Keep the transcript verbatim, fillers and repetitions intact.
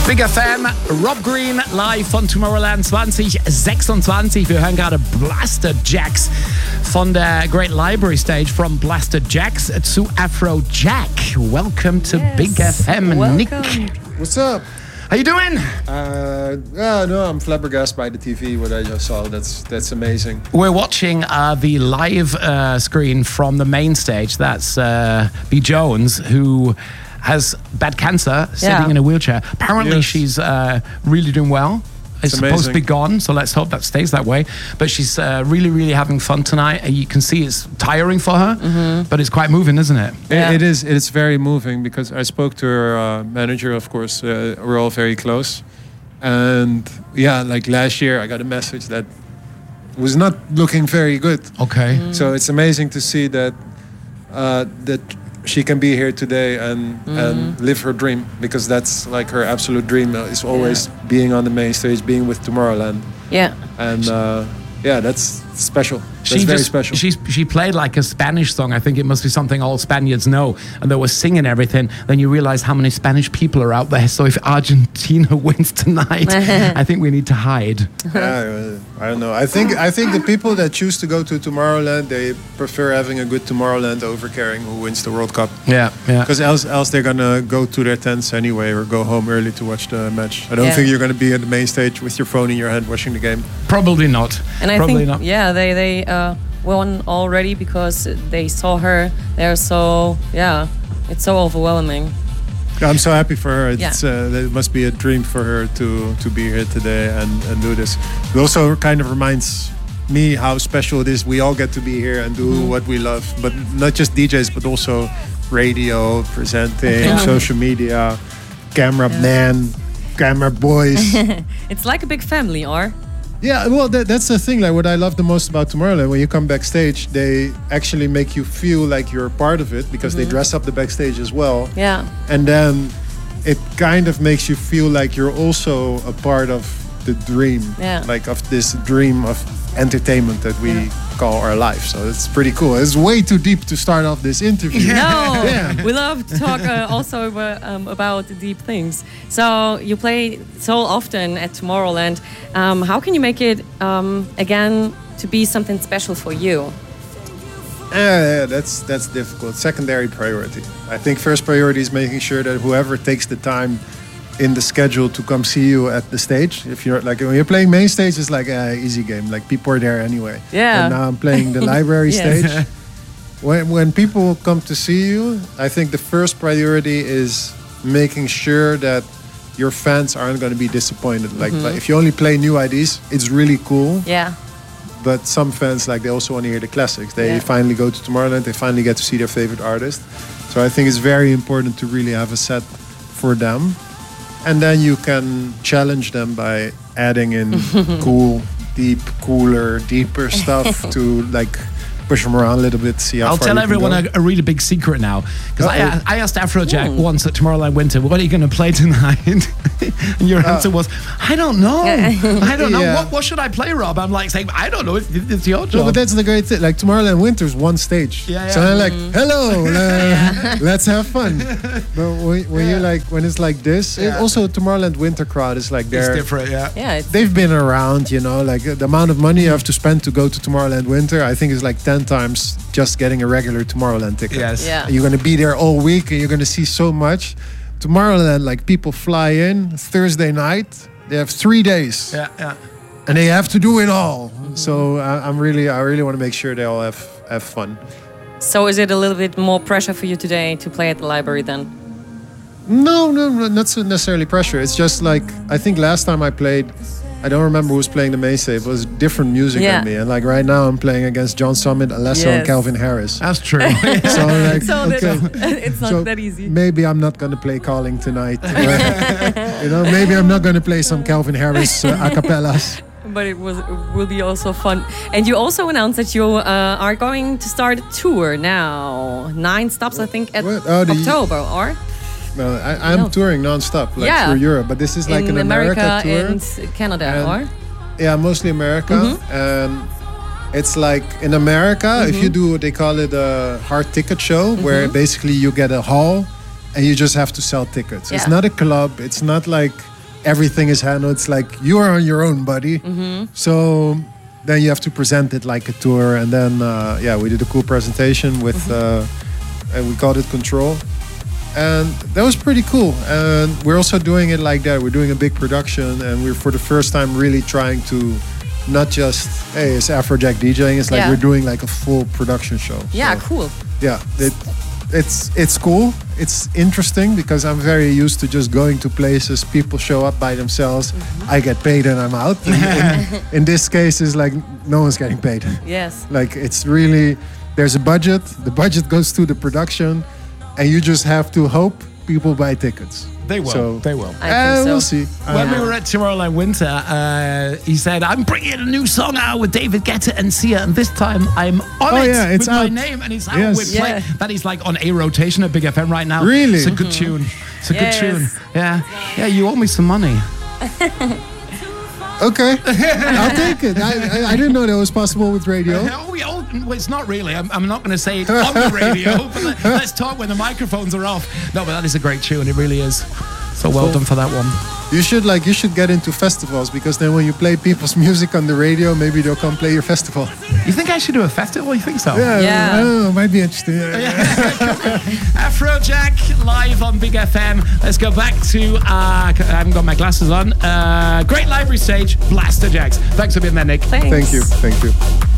Big F M, Rob Green live von Tomorrowland zwanzig sechsundzwanzig. Wir hören gerade Blaster Jacks von der Great Library Stage, from Blaster Jacks to Afrojack. Welcome to yes. Big F M, Welcome. Nick. What's up? How you doing? Uh, yeah, no, I'm flabbergasted by the T V, what I just saw. That's that's amazing. We're watching uh, the live uh, screen from the main stage. That's uh, B. Jones, who has bad cancer, sitting yeah. in a wheelchair. Apparently, yes. she's uh, really doing well. It's, it's supposed to be gone, so let's hope that stays that way. But she's uh, really, really having fun tonight. You can see it's tiring for her, mm-hmm. but it's quite moving, isn't it? Yeah. It, it is. It's very moving because I spoke to her uh, manager. Of course, uh, we're all very close, and yeah, like last year, I got a message that was not looking very good. Okay. Mm. So it's amazing to see that uh, that she can be here today and mm-hmm. and live her dream, because that's like her absolute dream uh, is always yeah. being on the main stage, being with Tomorrowland. Yeah. And uh, yeah, that's special. That's she very just, special. She she played like a Spanish song. I think it must be something all Spaniards know, and they were singing everything. Then you realize how many Spanish people are out there. So if Argentina wins tonight, I think we need to hide. Yeah, I don't know. I think I think the people that choose to go to Tomorrowland, they prefer having a good Tomorrowland over caring who wins the World Cup. Yeah, yeah. Because else else they're gonna go to their tents anyway or go home early to watch the match. I don't yeah. think you're gonna be at the main stage with your phone in your hand watching the game. Probably not. And I Probably think not. yeah, they they uh, won already because they saw her. They're so yeah, it's so overwhelming. I'm so happy for her. It's yeah. uh, it must be a dream for her to to be here today and, and do this. It also kind of reminds me how special it is. We all get to be here and do mm-hmm. what we love, but not just D Js, but also radio, presenting, yeah. social media, camera yeah. man, camera boys. It's like a big family, or? Yeah, well, that, that's the thing. Like, what I love the most about Tomorrowland, when you come backstage, they actually make you feel like you're a part of it, because mm-hmm. they dress up the backstage as well. Yeah. And then it kind of makes you feel like you're also a part of the dream, yeah. like of this dream of entertainment that we yeah. call our life. So it's pretty cool. It's way too deep to start off this interview. No, yeah. we love to talk uh, also about, um, about the deep things. So you play so often at Tomorrowland. Um, how can you make it um, again to be something special for you? Uh, yeah, that's that's difficult. Secondary priority. I think first priority is making sure that whoever takes the time in the schedule to come see you at the stage. If you're like when you're playing main stage, it's like an easy game. Like people are there anyway. Yeah. And now I'm playing the library yes. stage. When when people come to see you, I think the first priority is making sure that your fans aren't going to be disappointed. Like, mm-hmm. like if you only play new I Ds, it's really cool. Yeah. But some fans, like, they also want to hear the classics. They yeah. finally go to Tomorrowland. They finally get to see their favorite artist. So I think it's very important to really have a set for them. And then you can challenge them by adding in cool, deep, cooler, deeper stuff to, like, push them around a little bit, see how I'll far tell you can everyone go. a, a really big secret now. Because I, I asked Afrojack Ooh. once at Tomorrowland Winter, what are you going to play tonight? And your Uh, answer was, I don't know. I don't know. Yeah. What, what should I play, Rob? I'm like saying, I don't know. It's, it's your job. No, but that's the great thing. Like, Tomorrowland Winter's one stage. Yeah, yeah. So I'm like, Mm. hello, uh, let's have fun. But when, when Yeah. you like, when it's like this, it, Yeah. also Tomorrowland Winter crowd is like It's they're different, yeah. Yeah. It's, they've been around, you know, like the amount of money you have to spend to go to Tomorrowland Winter, I think is like ten times just getting a regular Tomorrowland ticket. Yes. yeah. You're going to be there all week and you're going to see so much. Tomorrowland, like people fly in Thursday night, they have three days Yeah, yeah. and they have to do it all. So I, I'm really, I really want to make sure they all have, have fun. So is it a little bit more pressure for you today to play at the library then? No, no, no, not so necessarily pressure. It's just like, I think last time I played, I don't remember who was playing the main stage. It was different music Yeah. than me. And like right now I'm playing against John Summit, Alesso and Yes. Calvin Harris. That's true. So I'm like, So okay. that's, it's not So that easy. maybe I'm not going to play Calling tonight. You know, maybe I'm not going to play some Calvin Harris uh, a cappellas. But it was it will be also fun. And you also announced that you uh, are going to start a tour now. Nine stops, I think, at What? Oh, the- October, or? No, I, I'm No. touring non-stop, like Yeah. through Europe. But this is like in an America, America tour. and Canada, And- or? Yeah, mostly America. Mhm. And it's like in America, Mm-hmm. if you do what they call it a hard ticket show, where basically you get a hall and you just have to sell tickets. It's Yeah. not a club. It's not like everything is handled. It's like you are on your own, buddy. So then you have to present it like a tour, and then uh, yeah, we did a cool presentation with, uh, and we called it Control, and that was pretty cool. And we're also doing it like that. We're doing a big production, and we're for the first time really trying to not just hey, it's Afrojack DJing. It's like Yeah. we're doing like a full production show. Yeah, So, cool. yeah, it, it's it's cool. It's interesting because I'm very used to just going to places. People show up by themselves. I get paid and I'm out. In, in, in this case, it's like no one's getting paid. Yes. Like it's really there's a budget. The budget goes to the production, and you just have to hope people buy tickets. They will. So, They will. I uh, think so. We'll see. When Uh, we were at Tomorrowland Winter, uh, he said, I'm bringing a new song out with David Guetta and Sia, and this time I'm on Oh, it yeah, it's with my out. name, and it's out Yes. with play. Yeah. That is like on a rotation at Big F M right now. Really? It's a good tune. It's a Yes. good tune. Yeah. Yeah, you owe me some money. okay, I'll take it. I, I, I didn't know that was possible with radio. Oh, yeah, oh, well, it's not really. I'm, I'm not going to say it on the radio, but let, let's talk when the microphones are off. No, but that is a great tune. It really is. So well done for that one. You should like you should get into festivals because then when you play people's music on the radio, maybe they'll come play your festival. You think I should do a festival? You think so? Yeah, Yeah. I don't know, might be interesting. Afrojack live on Big F M. Let's go back to, uh, I haven't got my glasses on. Uh, Great Library Stage, Blaster Jacks. Thanks for being there, Nick. Thanks. Thank you, thank you.